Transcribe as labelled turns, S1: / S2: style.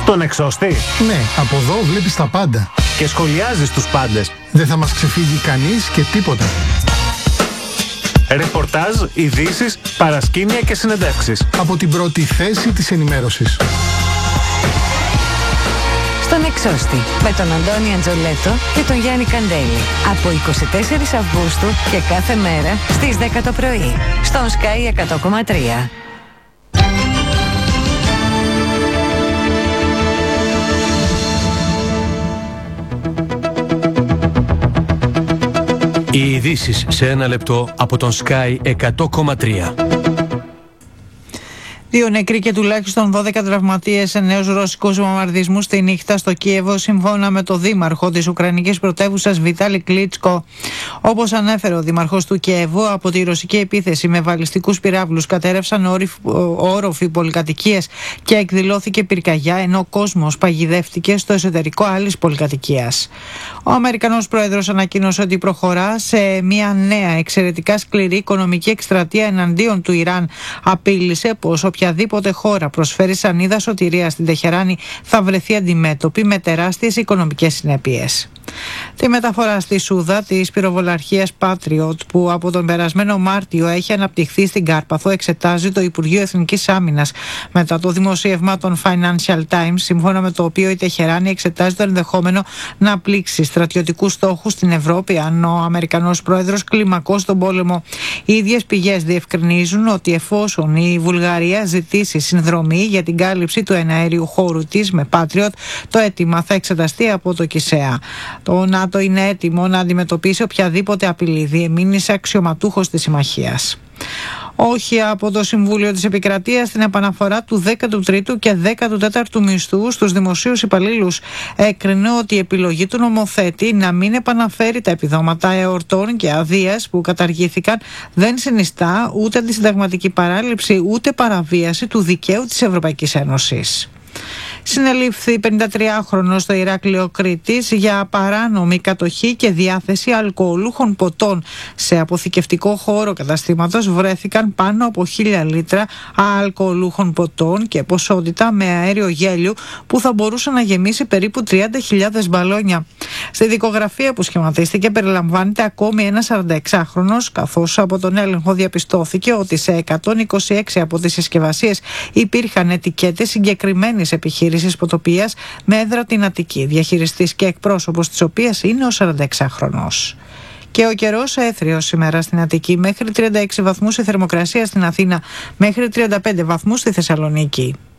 S1: Στον εξώστη.
S2: Ναι, από εδώ βλέπεις τα πάντα.
S1: Και σχολιάζεις τους πάντες.
S2: Δεν θα μας ξεφύγει κανείς και τίποτα.
S1: Ρεπορτάζ, ειδήσεις, παρασκήνια και συνεντεύξεις.
S2: Από την πρώτη θέση της ενημέρωσης.
S3: Στον εξώστη με τον Αντώνη Αντζολέτο και τον Γιάννη Καντέλη. Από 24 Αυγούστου και κάθε μέρα στις 10 το πρωί. Στον Sky 100,3.
S4: Οι ειδήσεις σε ένα λεπτό από τον Sky 100,3.
S5: 2 νεκροί και τουλάχιστον 12 τραυματίες σε νέους ρωσικούς βομβαρδισμούς στη νύχτα στο Κίεβο, σύμφωνα με το δήμαρχο της Ουκρανικής πρωτεύουσας Βιτάλη Κλίτσκο. Όπως ανέφερε ο δήμαρχος του Κιέβου, από τη ρωσική επίθεση με βαλιστικούς πυράβλους κατέρευσαν όροφοι πολυκατοικίες και εκδηλώθηκε πυρκαγιά, ενώ ο κόσμος παγιδεύτηκε στο εσωτερικό άλλης πολυκατοικίας. Ο Αμερικανός πρόεδρος ανακοίνωσε ότι προχωρά σε μια νέα εξαιρετικά σκληρή οικονομική εκστρατεία εναντίον του Ιράν. Απείλησε πως οποιαδήποτε χώρα προσφέρει σανίδα σωτηρίας στην Τεχεράνη θα βρεθεί αντιμέτωπη με τεράστιες οικονομικές συνέπειες. Τη μεταφορά στη Σούδα της πυροβολαρχίας Patriot, που από τον περασμένο Μάρτιο έχει αναπτυχθεί στην Κάρπαθο, εξετάζει το Υπουργείο Εθνικής Άμυνας μετά το δημοσίευμα των Financial Times, σύμφωνα με το οποίο η Τεχεράνη εξετάζει το ενδεχόμενο να πλήξει στρατιωτικούς στόχους στην Ευρώπη αν ο Αμερικανός πρόεδρος κλιμακώσει τον πόλεμο. Οι ίδιες πηγές διευκρινίζουν ότι εφόσον η Βουλγαρία ζητήσει συνδρομή για την κάλυψη του εναέριου χώρου της με Patriot, το αίτημα θα εξεταστεί από το ΚΙΣΕΑ. Το ΝΑΤΟ είναι έτοιμο να αντιμετωπίσει οποιαδήποτε απειλή, διεμήνυσε αξιωματούχος της συμμαχίας. Όχι από το Συμβούλιο της Επικρατείας στην επαναφορά του 13ου και 14ου μισθού στους δημοσίους υπαλλήλους. Έκρινε ότι η επιλογή του νομοθέτη να μην επαναφέρει τα επιδόματα εορτών και αδείας που καταργήθηκαν δεν συνιστά ούτε αντισυνταγματική παράληψη ούτε παραβίαση του δικαίου της Ευρωπαϊκής Ένωσης. Συνελήφθη 53χρονος στο Ηράκλειο Κρήτης για παράνομη κατοχή και διάθεση αλκοολούχων ποτών. Σε αποθηκευτικό χώρο καταστήματος βρέθηκαν πάνω από 1000 λίτρα αλκοολούχων ποτών και ποσότητα με αέριο γέλιο που θα μπορούσε να γεμίσει περίπου 30.000 μπαλόνια. Στη δικογραφία που σχηματίστηκε περιλαμβάνεται ακόμη ένας 46χρονος, καθώς από τον έλεγχο διαπιστώθηκε ότι σε 126 από τις συσκευασίες υπήρχαν ετικέτες συγκεκριμένης επιχείρησης ποτοπίας με έδρα την Αττική, διαχειριστής και εκπρόσωπος της οποίας είναι ο 46χρονος. Και ο καιρός έθριος σήμερα στην Αττική, μέχρι 36 βαθμούς η θερμοκρασία στην Αθήνα, μέχρι 35 βαθμούς στη Θεσσαλονίκη.